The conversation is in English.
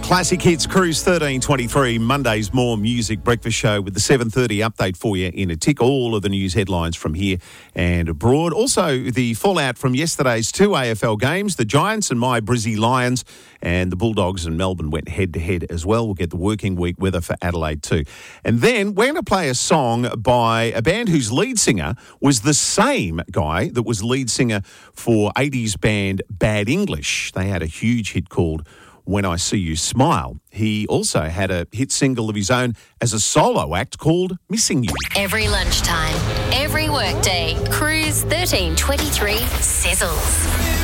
Classic Hits Cruise 1323, Monday's More Music Breakfast Show with the 7:30 update for you in a tick. All of the news headlines from here and abroad. Also, the fallout from yesterday's two AFL games, the Giants and my Brizzy Lions, and the Bulldogs and Melbourne went head-to-head as well. We'll get the working week weather for Adelaide too. And then we're going to play a song by a band whose lead singer was the same guy that was lead singer for 80s band Bad English. They had a huge hit called When I See You Smile. He also had a hit single of his own as a solo act called Missing You. Every lunchtime, every workday, Cruise 1323 sizzles.